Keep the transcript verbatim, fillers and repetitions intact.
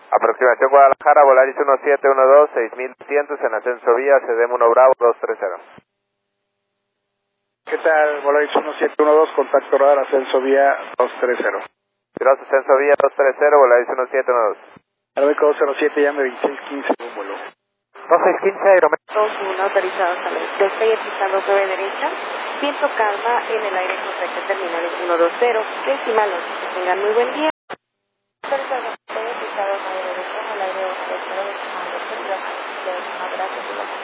Aproximación Guadalajara, Volaris uno siete uno dos, seis mil doscientos en ascenso vía, C D M uno Bravo dos tres cero. ¿Qué tal? Volaris uno siete uno dos, contacto radar, ascenso vía dos tres cero. Gracias, ascenso vía dos tres cero, Volaris uno siete uno dos. Aeroméxico dos cero siete, llame veintiséis quince, un vuelo. dos seis uno cinco, Aeroméxico. dos uno, autorizado hasta la despegue, pisando sobre derecha. Viento calma en el aire con fecha terminal en uno dos cero. Que estimados, que tengan muy buen día. Autorizado hasta la despegue, pisado sobre derecha en el aire con fecha terminal en uno dos cero.